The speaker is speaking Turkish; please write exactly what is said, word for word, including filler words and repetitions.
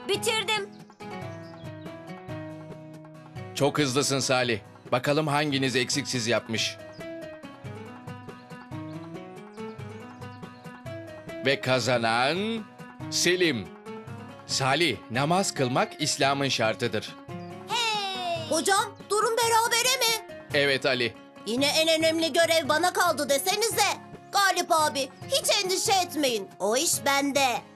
Bitirdim. Çok hızlısın Salih. Bakalım hanginiz eksiksiz yapmış. Ve kazanan Selim. Salih, namaz kılmak İslam'ın şartıdır. Hey! Hocam durum berabere mi? Evet Ali. Yine en önemli görev bana kaldı desenize. Galip abi hiç endişe etmeyin. O iş bende.